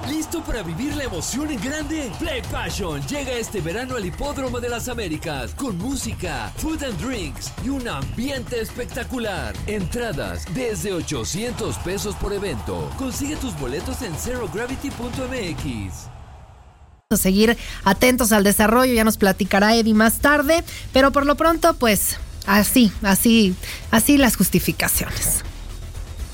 ¿Listo para vivir la emoción en grande? Play Passion llega este verano al Hipódromo de las Américas con música, food and drinks y un ambiente espectacular. Entradas desde $800 por evento. Consigue tus boletos en zerogravity.mx. Seguir atentos al desarrollo, ya nos platicará Eddie más tarde, pero por lo pronto, pues así las justificaciones.